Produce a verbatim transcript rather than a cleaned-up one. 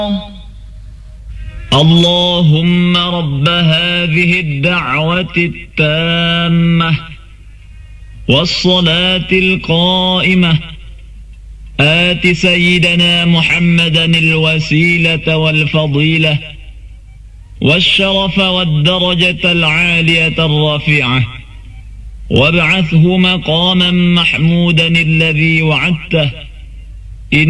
اللهم رب هذه الدعوة التامة والصلاة القائمة آت سيدنا محمدا الوسيلة والفضيلة والشرف والدرجة العالية الرفيعة وابعثه مقاما محمودا الذي وعدته